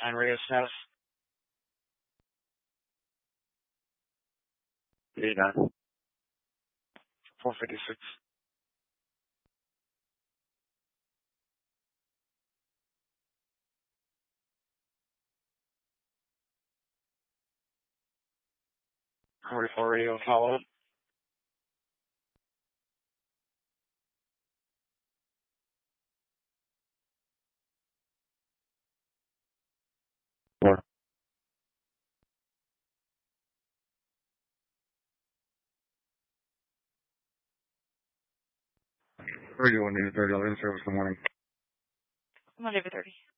And radio status? 89. 456. Forty-four radio follow up. What? Radio 1 needs $30 in service in the morning. Monday for 30.